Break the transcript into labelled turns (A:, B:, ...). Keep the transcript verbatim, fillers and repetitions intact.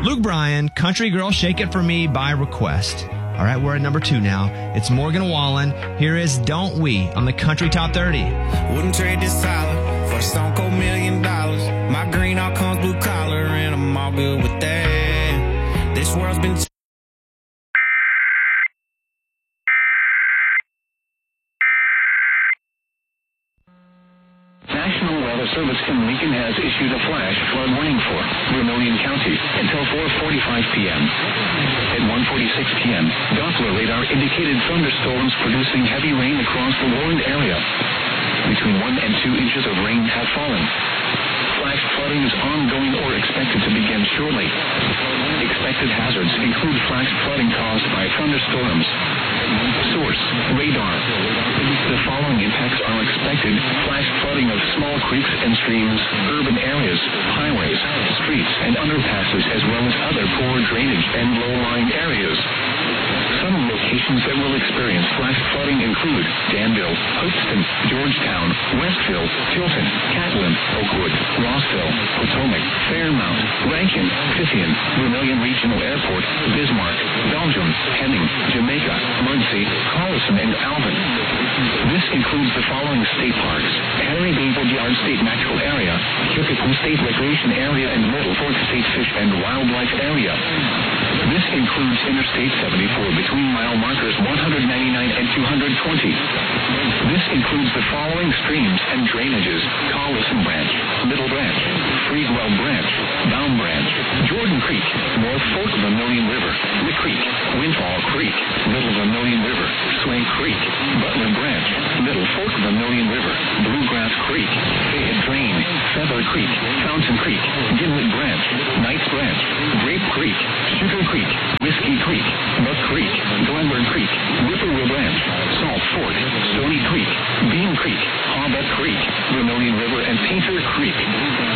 A: Luke Bryan, Country Girl, Shake It For Me by request. All right, we're at number two now. It's Morgan Wallen. Here is Don't We on the Country Top thirty.
B: Wouldn't trade this Tyler for a stone cold million dollars. My green all comes blue collar, and I'm all good with that. This world's been...
C: National Weather Service in Lincoln has issued a flash flood warning for Vermilion County until four forty-five p.m. At one forty-six p.m., Doppler radar indicated thunderstorms producing heavy rain across the warned area. Between one and two inches of rain have fallen. Flash flooding is ongoing or expected to begin shortly. Expected hazards include flash flooding caused by thunderstorms. Source: radar. The following impacts are expected: flash flooding of small creeks and streams, urban areas, highways, streets, and underpasses, as well as other poor drainage and low-lying areas. Some locations that will experience flash flooding include Danville, Houston, Georgetown, Westville, Tilton, Catlin, Oakwood, Rossville, Potomac, Fairmount, Rankin, Pithien, Vermilion Regional Airport, Bismarck, Belgium, Henning, Jamaica, Muncie, Collison, and Alvin. This includes the following state parks: Henry Baywood Yard State Natural Area, Kirkapoo State Recreation Area, and Middle Fork State Fish and Wildlife Area. This includes Interstate seventy-four between mile markers one ninety-nine and two twenty. This includes the following streams and drainages: Collison Branch, Middle Branch, Freedwell Branch, Baum Branch, Jordan Creek, North Fork of the Vermilion River, Lick Creek, Windfall Creek, Middle Vermilion River, Swank Creek, Butler Branch, Middle Fork of the Vermilion River, Bluegrass Creek, Fayette Drain, Feather Creek, Fountain Creek, Gimlet Branch, Knights Branch, Grape Creek, Sugar Creek, Whiskey Creek, Buck Creek, Glenburn Creek, Whippoorwill Branch, Salt Fork, Stony Creek, Bean Creek, Hawbuck Creek, Vermilion River, and Painter Creek.